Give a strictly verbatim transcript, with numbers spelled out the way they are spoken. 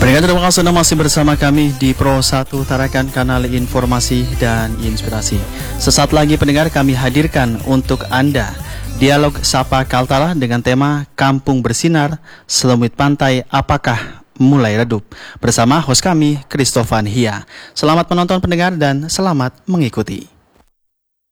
Pendengar, terima kasih Anda masih bersama kami di Pro satu Tarakan, kanal informasi dan inspirasi. Sesaat lagi pendengar, kami hadirkan untuk Anda dialog Sapa Kaltara dengan tema Kampung Bersinar, Selemut Pantai Apakah Mulai Redup, bersama host kami, Christophan Hia. Selamat menonton pendengar dan selamat mengikuti.